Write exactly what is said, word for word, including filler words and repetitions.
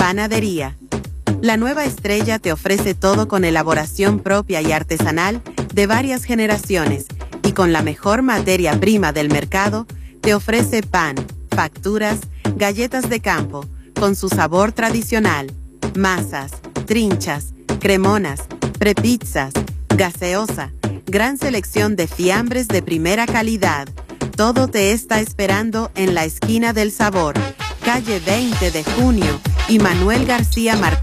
Panadería. La Nueva Estrella te ofrece todo con elaboración propia y artesanal de varias generaciones y con la mejor materia prima del mercado, te ofrece pan, facturas, galletas de campo, con su sabor tradicional, masas, trinchas, cremonas, prepizzas, gaseosa, gran selección de fiambres de primera calidad. Todo te está esperando en la esquina del sabor, calle veinte de junio y Manuel García Martínez.